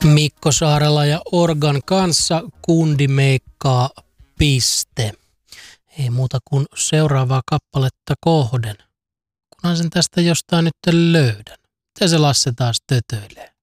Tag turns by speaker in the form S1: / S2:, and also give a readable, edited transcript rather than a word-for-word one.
S1: Mikko Saarela ja Organ kanssa kundimeikkaa piste. Ei muuta kuin seuraavaa kappaletta kohden. Kunhan sen tästä jostain nyt löydän. Miten se Lasse taas tötöilee?